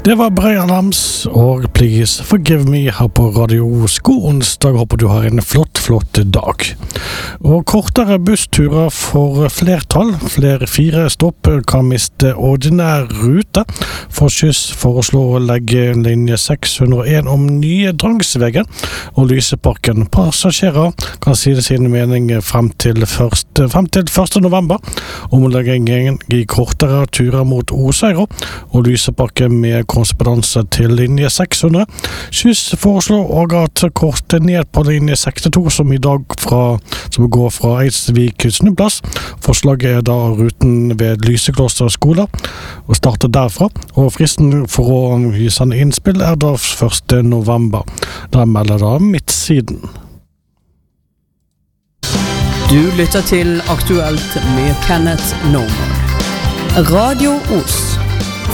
Det var Brian Adams og Please Forgive Me her på Radio Sko onsdag. Håper du har en flott dag. Og kortere bussturer for flertall. Flere 4 stopp kan miste ordinær rute. For Skyss foreslår å legge linje 601 om nye Drangsvegen og Lyseparken. Passasjerer kan si sin mening frem til 1. november. Omleggingen gir kortere turer mot Oseiro og Lyseparken med korrespondanse til linje 600. Skyss foreslår også at kortet ned på linje 62 som i dag som går fra Eidsvik snuplass. Forslaget da ruten ved Lysekloster skole og starter derfra. Og fristen for å sende innspill da 1. november. Da melder da Midtsiden. Du lytter til Aktuelt med Kenneth Norman. Radio Os.